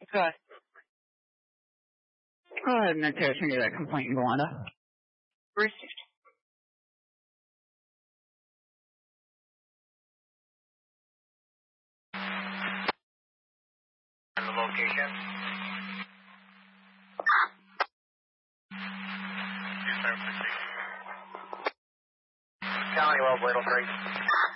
Go ahead. Go ahead and continue that complaint, Yolanda. Received. And the location. County Well, Ladle 3.